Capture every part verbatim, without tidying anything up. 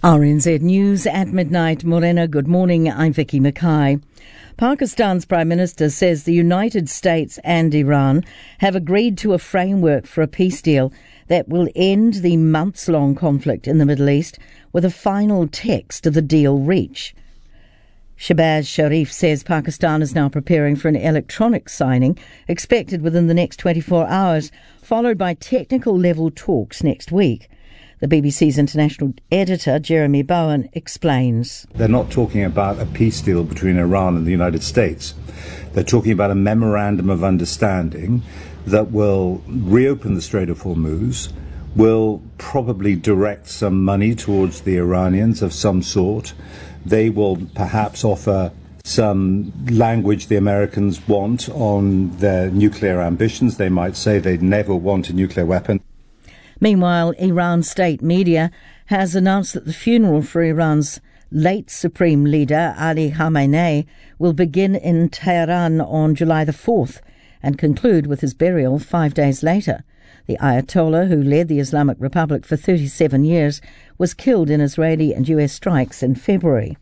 R N Z News at midnight. Morena, good morning. I'm Vicky Mackay. Pakistan's Prime Minister says the United States and Iran have agreed to a framework for a peace deal that will end the months-long conflict in the Middle East with a final text of the deal reached. Shehbaz Sharif says Pakistan is now preparing for an electronic signing expected within the next twenty-four hours, followed by technical-level talks next week. The B B C's international editor, Jeremy Bowen, explains. They're not talking about a peace deal between Iran and the United States. They're talking about a memorandum of understanding that will reopen the Strait of Hormuz, will probably direct some money towards the Iranians of some sort. They will perhaps offer some language the Americans want on their nuclear ambitions. They might say they'd never want a nuclear weapon. Meanwhile, Iran's state media has announced that the funeral for Iran's late supreme leader, Ali Khamenei, will begin in Tehran on July the fourth and conclude with his burial five days later. The Ayatollah, who led the Islamic Republic for thirty-seven years, was killed in Israeli and U S strikes in February.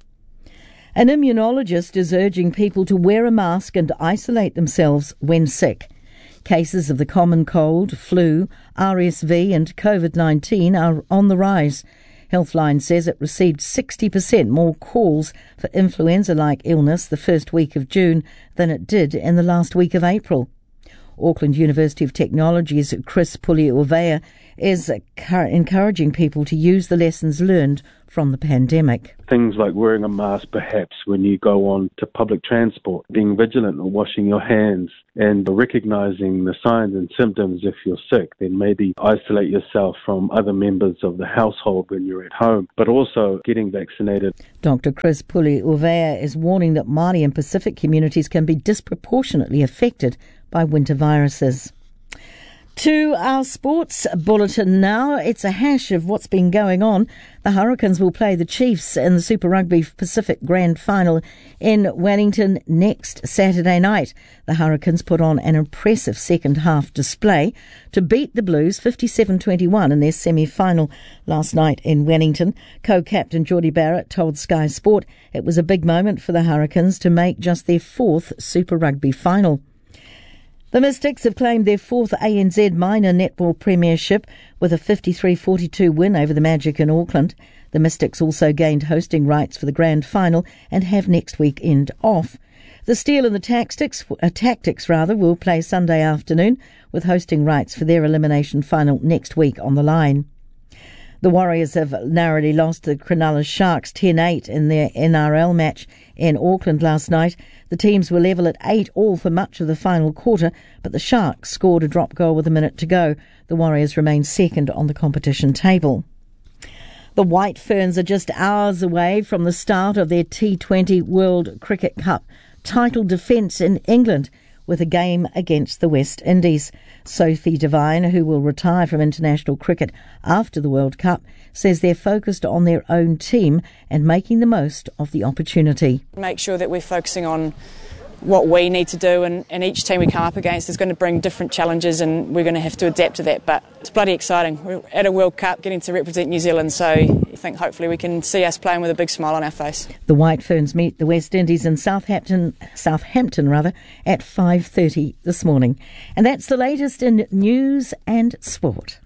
An immunologist is urging people to wear a mask and isolate themselves when sick. Cases of the common cold, flu, R S V and COVID nineteen are on the rise. Healthline says it received sixty percent more calls for influenza-like illness the first week of June than it did in the last week of April. Auckland University of Technology's Chris Puliuvea is encouraging people to use the lessons learned from the pandemic. Things like wearing a mask perhaps when you go on to public transport, being vigilant on washing your hands and recognising the signs and symptoms if you're sick, then maybe isolate yourself from other members of the household when you're at home, but also getting vaccinated. Doctor Chris Puliuvea is warning that Māori and Pacific communities can be disproportionately affected by winter viruses. To our sports bulletin now. It's a hash of what's been going on. The Hurricanes will play the Chiefs in the Super Rugby Pacific Grand Final in Wellington next Saturday night. The Hurricanes put on an impressive second-half display to beat the Blues fifty-seven twenty-one in their semi-final last night in Wellington. Co-captain Jordie Barrett told Sky Sport it was a big moment for the Hurricanes to make just their fourth Super Rugby final. The Mystics have claimed their fourth A N Z Minor Netball Premiership with a fifty-three forty-two win over the Magic in Auckland. The Mystics also gained hosting rights for the Grand Final and have next weekend off. The Steel and the Tactics, uh, Tactics rather, will play Sunday afternoon with hosting rights for their elimination final next week on the line. The Warriors have narrowly lost to the Cronulla Sharks ten eight in their N R L match in Auckland last night. The teams were level at eight all for much of the final quarter, but the Sharks scored a drop goal with a minute to go. The Warriors remain second on the competition table. The White Ferns are just hours away from the start of their T twenty World Cricket Cup title defence in England, with a game against the West Indies. Sophie Devine, who will retire from international cricket after the World Cup, says they're focused on their own team and making the most of the opportunity. Make sure that we're focusing on what we need to do, and, and each team we come up against is going to bring different challenges and we're going to have to adapt to that, but it's bloody exciting. We're at a World Cup getting to represent New Zealand, so I think hopefully we can see us playing with a big smile on our face. The White Ferns meet the West Indies in Southampton, Southampton rather, at five thirty this morning. And that's the latest in news and sport.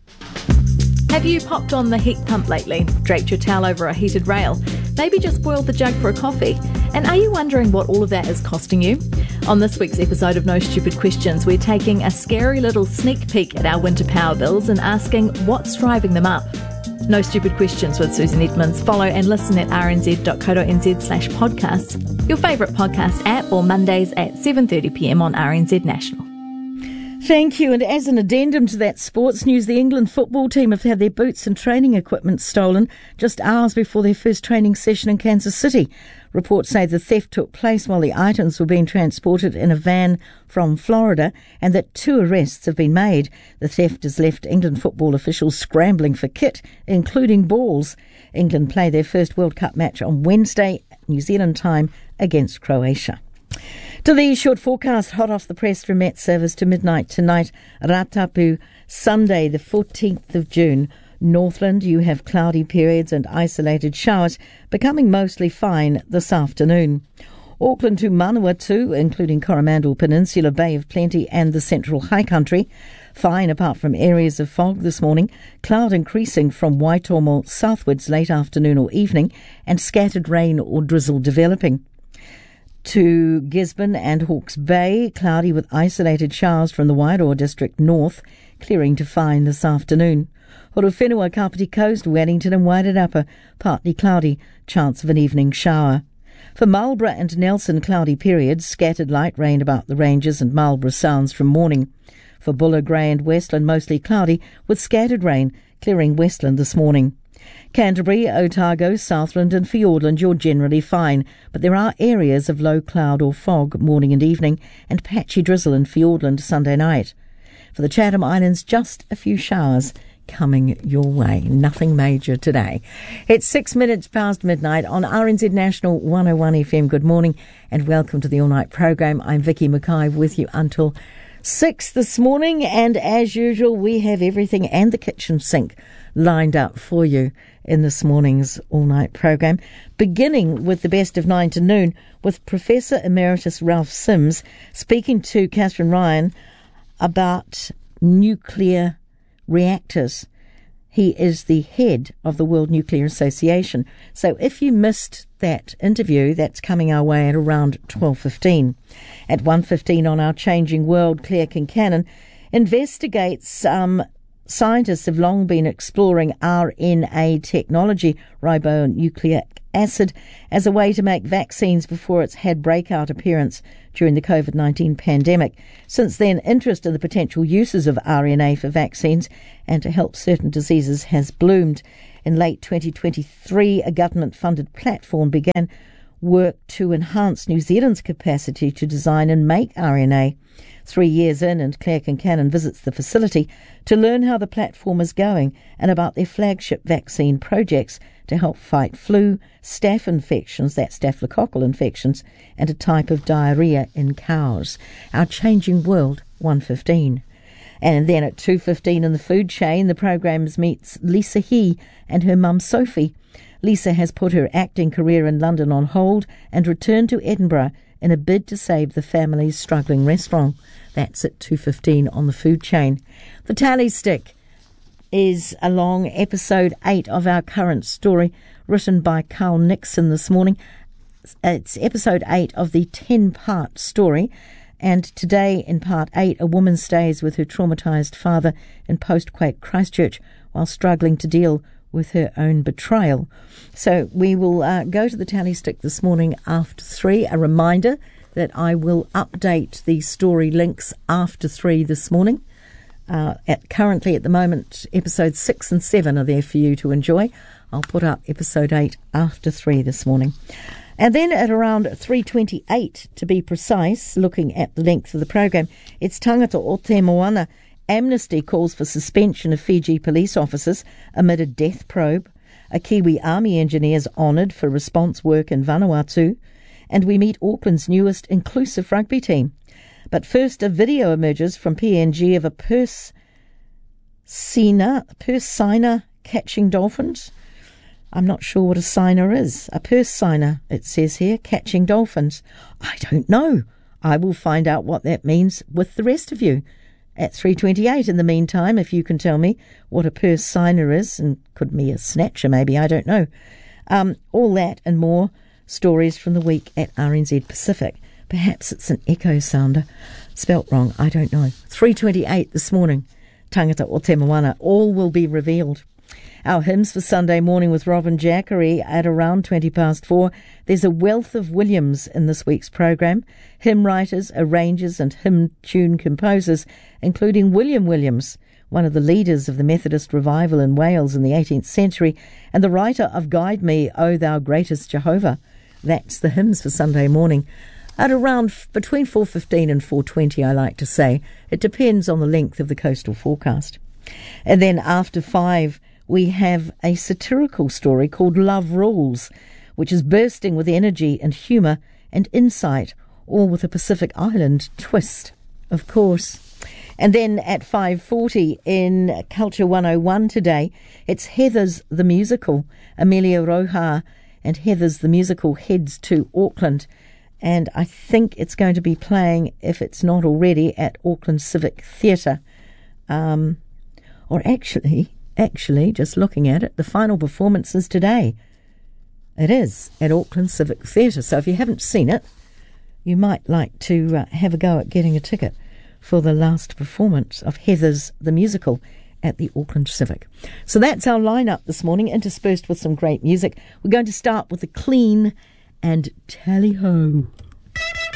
Have you popped on the heat pump lately, draped your towel over a heated rail, maybe just boiled the jug for a coffee? And are you wondering what all of that is costing you? On this week's episode of No Stupid Questions, we're taking a scary little sneak peek at our winter power bills and asking what's driving them up. No Stupid Questions with Susan Edmonds. Follow and listen at r n z dot co dot n z slash podcasts, your favourite podcast app, or Mondays at seven thirty p m on R N Z National. Thank you. And as an addendum to that sports news, the England football team have had their boots and training equipment stolen just hours before their first training session in Kansas City. Reports say the theft took place while the items were being transported in a van from Florida and that two arrests have been made. The theft has left England football officials scrambling for kit, including balls. England play their first World Cup match on Wednesday, New Zealand time, against Croatia. To the short forecast, hot off the press from Met Service to midnight tonight. Ratapu, Sunday the fourteenth of June. Northland, you have cloudy periods and isolated showers, becoming mostly fine this afternoon. Auckland to Manawatu, including Coromandel Peninsula, Bay of Plenty and the Central High Country, fine apart from areas of fog this morning, cloud increasing from Waitomo southwards late afternoon or evening, and scattered rain or drizzle developing. To Gisborne and Hawke's Bay, cloudy with isolated showers from the Wairoa district north, clearing to fine this afternoon. Horowhenua, Kapiti Coast, Wellington and Wairarapa, partly cloudy, chance of an evening shower. For Marlborough and Nelson, cloudy periods, scattered light rain about the ranges and Marlborough Sounds from morning. For Buller, Grey and Westland, mostly cloudy, with scattered rain, clearing Westland this morning. Canterbury, Otago, Southland and Fiordland, you're generally fine, but there are areas of low cloud or fog morning and evening, and patchy drizzle in Fiordland Sunday night. For the Chatham Islands, just a few showers coming your way. Nothing major today. It's six minutes past midnight on R N Z National one oh one F M. Good morning and welcome to the All Night programme. I'm Vicky Mackay with you until six this morning, and as usual we have everything and the kitchen sink lined up for you in this morning's All Night programme, beginning with the best of nine to noon with Professor Emeritus Ralph Sims speaking to Catherine Ryan about nuclear reactors. He is the head of the World Nuclear Association. So if you missed that interview, that's coming our way at around twelve fifteen. At one fifteen on Our Changing World, Claire Kincannon investigates um, scientists have long been exploring R N A technology, ribonucleic acid, as a way to make vaccines before it's had breakout appearance during the COVID nineteen pandemic. Since then, interest in the potential uses of R N A for vaccines and to help certain diseases has bloomed. In late twenty twenty-three, a government-funded platform began work to enhance New Zealand's capacity to design and make R N A. Three years in, and Claire Kincannon visits the facility to learn how the platform is going and about their flagship vaccine projects to help fight flu, staph infections, that's staphylococcal infections, and a type of diarrhoea in cows. Our Changing World, one fifteen. And then at two fifteen in the food chain, the programme meets Lisa He and her mum Sophie. Lisa has put her acting career in London on hold and returned to Edinburgh in a bid to save the family's struggling restaurant. That's at two fifteen on the food chain. The Tally Stick is along episode eight of our current story, written by Carl Nixon this morning. It's episode eight of the ten-part story, and today in part eight, a woman stays with her traumatised father in post-quake Christchurch while struggling to deal with her own betrayal. So we will uh, go to the Tally Stick this morning after three. A reminder that I will update the story links after three this morning. Uh, at currently at the moment, episodes six and seven are there for you to enjoy. I'll put up episode eight after three this morning. And then at around three twenty-eight, to be precise, looking at the length of the programme, it's Tangata o Te Moana. Amnesty calls for suspension of Fiji police officers amid a death probe. A Kiwi Army engineer is honoured for response work in Vanuatu. And we meet Auckland's newest inclusive rugby team. But first, a video emerges from P N G of a purse signer, purse signer catching dolphins. I'm not sure what a signer is. A purse signer, it says here, catching dolphins. I don't know. I will find out what that means with the rest of you at three twenty-eight. In the meantime, if you can tell me what a purse signer is, and could be a snatcher maybe, I don't know. Um, all that and more stories from the week at R N Z Pacific. Perhaps it's an echo sounder. Spelt wrong, I don't know. three twenty-eight this morning. Tangata o Te Moana. All will be revealed. Our hymns for Sunday morning with Robin Jackery at around twenty past four. There's a wealth of Williams in this week's programme. Hymn writers, arrangers and hymn tune composers, including William Williams, one of the leaders of the Methodist revival in Wales in the eighteenth century, and the writer of Guide Me, O Thou Greatest Jehovah. That's the hymns for Sunday morning. At around f- between four fifteen and four twenty, I like to say. It depends on the length of the coastal forecast. And then after five, we have a satirical story called Love Rules, which is bursting with energy and humour and insight, all with a Pacific Island twist, of course. And then at five forty in Culture one oh one today, it's Heathers the Musical. Amelia Roja and Heathers the Musical heads to Auckland. And I think it's going to be playing, if it's not already, at Auckland Civic Theatre. Um, or actually, actually, just looking at it, the final performance is today. It is at Auckland Civic Theatre. So if you haven't seen it, you might like to uh, have a go at getting a ticket for the last performance of Heathers the Musical at the Auckland Civic. So that's our lineup this morning, interspersed with some great music. We're going to start with the Clean and Tally Ho.